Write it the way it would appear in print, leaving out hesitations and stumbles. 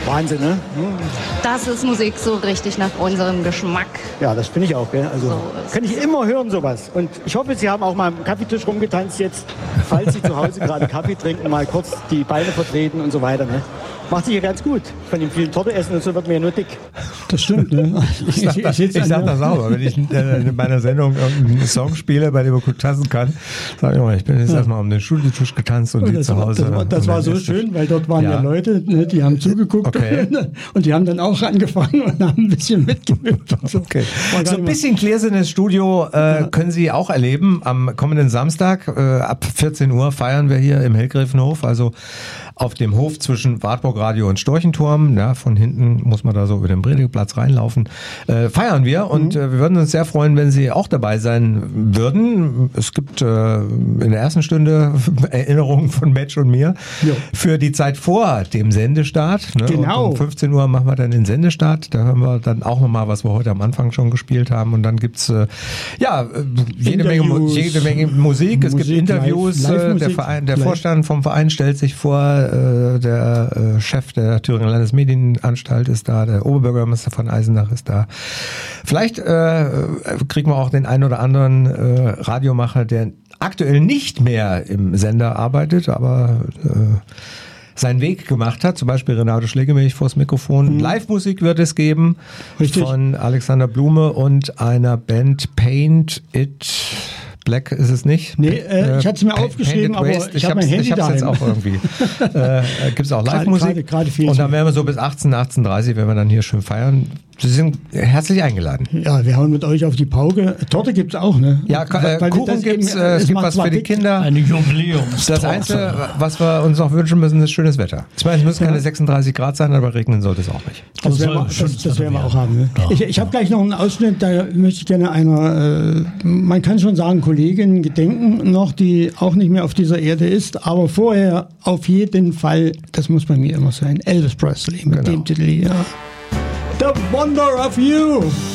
Wahnsinn, ne? Das ist Musik so richtig nach unserem Geschmack. Ja, das finde ich auch. Gell? Also So kann ich immer hören sowas. Und ich hoffe, Sie haben auch mal am Kaffeetisch rumgetanzt jetzt, falls Sie zu Hause gerade Kaffee trinken, mal kurz die Beine vertreten und so weiter. Ne? Macht sich ja ganz gut. Von dem vielen Torte essen und so wird man ja nur dick. Das stimmt, ne? Ich sag das auch, wenn ich in meiner Sendung irgendeinen Song spiele, bei dem ich gut tanzen kann, sage ich mal, ich bin jetzt erstmal um den Studiotisch getanzt und die zu Hause. Das war so schön, weil dort waren ja Leute, ne, die haben zugeguckt und die haben dann auch angefangen und haben ein bisschen mitgewirkt. So. Okay. So ein bisschen Klärsinnes Studio können Sie auch erleben. Am kommenden Samstag ab 14 Uhr feiern wir hier im Hellgräfenhof, also auf dem Hof zwischen Wartburg Radio und Storchenturm. Ja, von hinten muss man da so über den Predigtplatz reinlaufen. Feiern wir und wir würden uns sehr freuen, wenn Sie auch dabei sein würden. Es gibt in der ersten Stunde Erinnerungen von Match und mir für die Zeit vor dem Sendestart. Ne? Genau. Und um 15 Uhr machen wir dann den Sendestart. Da hören wir dann auch nochmal, was wir heute am Anfang schon gespielt haben. Und dann gibt's jede Menge Musik. Es gibt Interviews. Der Vorstand vom Verein stellt sich vor. Der Chef der Thüringer Landesmedienanstalt ist da, der Oberbürgermeister von Eisenach ist da. Vielleicht kriegen wir auch den einen oder anderen Radiomacher, der aktuell nicht mehr im Sender arbeitet, aber seinen Weg gemacht hat, zum Beispiel Renate Schlegelmilch vors Mikrofon. Live-Musik wird es geben. Richtig. Von Alexander Blume und einer Band Paint It Black ist es nicht. Nee, ich hatte es mir aufgeschrieben, aber ich habe mein Handy da. Ich habe es jetzt auch irgendwie. Gibt es auch Live-Musik. Gerade viel. Und dann werden wir so bis 18:30, wenn wir dann hier schön feiern. Sie sind herzlich eingeladen. Ja, wir hauen mit euch auf die Pauke. Torte gibt's auch, ne? Ja, Kuchen gibt's, es gibt was für die Kinder. Eine Jubiläumstorte. Das Einzige, was wir uns noch wünschen müssen, ist schönes Wetter. Ich meine, es müssen keine 36 Grad sein, aber regnen sollte es auch nicht. Das werden wir auch haben. Ne? Ja. Ich habe gleich noch einen Ausschnitt, da möchte ich gerne einer, man kann schon sagen, Kollegin gedenken noch, die auch nicht mehr auf dieser Erde ist, aber vorher auf jeden Fall, das muss bei mir immer sein, Elvis Presley mit dem Titel hier. The Wonder of You.